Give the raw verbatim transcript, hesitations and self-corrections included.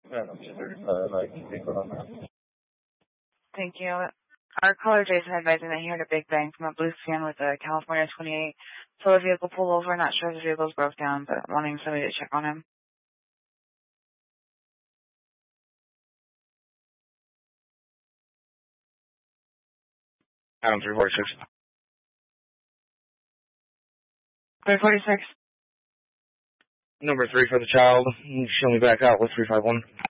Yeah, I'm just uh, like, Thank you. Our caller Jason advising that he heard a big bang from a blue fan with a California twenty-eight. So the vehicle pulled over, not sure if the vehicle's broke down, but wanting somebody to check on him. Adam three forty-six. three forty-six. Number three for the child. Show me back out with three five one.